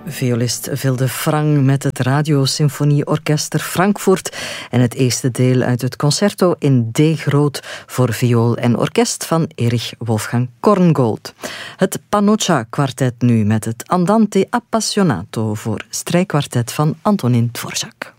Violist Vilde Frang met het Radiosymfonieorkester Frankfurt en het eerste deel uit het concerto in D groot voor viool en orkest van Erich Wolfgang Korngold. Het Pannoccia-kwartet nu met het Andante Appassionato voor strijkkwartet van Antonin Dvorak.